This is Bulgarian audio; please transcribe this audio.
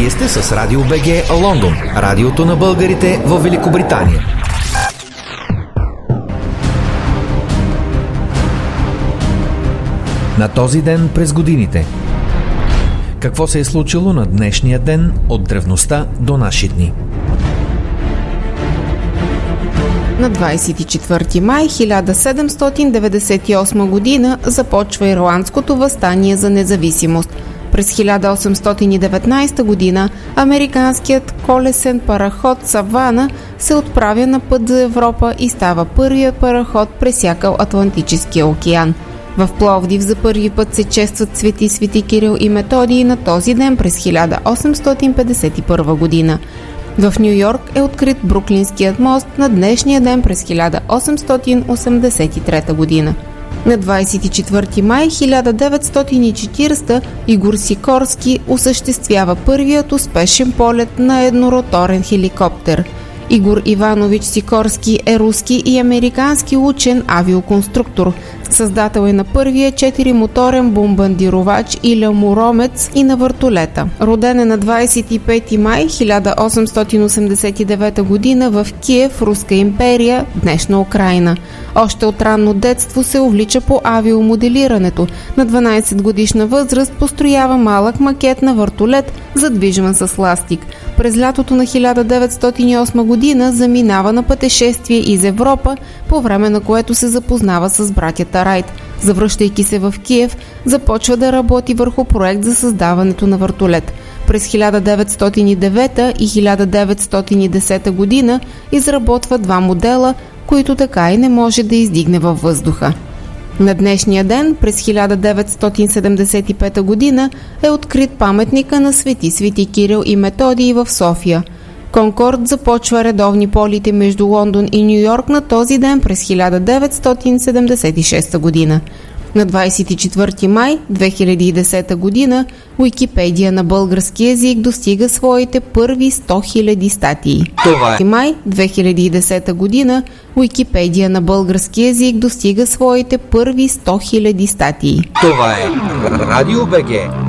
Вие сте с Радио БГ Лондон, радиото на българите в Великобритания. На този ден през годините. Какво се е случило на днешния ден от древността до наши дни? На 24 май 1798 година започва Ирландското въстание за независимост. През 1819 година американският колесен параход Савана се отправя на път за Европа и става първият параход, пресякал Атлантическия океан. В Пловдив за първи път се честват свети Кирил и Методий на този ден през 1851 година. В Ню Йорк е открит Бруклинският мост на днешния ден през 1883 година. На 24 май 1940 Игор Сикорски осъществява първият успешен полет на еднороторен хеликоптер. Игор Иванович Сикорски е руски и американски учен авиоконструктор. Създател е на първия 4-моторен бомбардировач Иля Муромец и на вертолета. Роден е на 25 май 1889 година в Киев, Руска империя, днешна Украйна. Още от ранно детство се увлича по авиомоделирането. На 12 годишна възраст построява малък макет на вертолет, задвижван с ластик. През лятото на 1908 година заминава на пътешествие из Европа, по време на което се запознава с братята Райт. Завръщайки се в Киев, започва да работи върху проект за създаването на вертолет. През 1909 и 1910 година изработва два модела, които така и не може да издигне във въздуха. На днешния ден, през 1975 година, е открит паметника на свети Кирил и Методий в София. Конкорд започва редовни полети между Лондон и Ню Йорк на този ден през 1976 година. На 24 май 2010 година Уикипедия на български език достига своите първи 100 000 статии. Май 2010 година Уикипедия на български език достига своите първи 100 000 статии. Това е Радио БГ.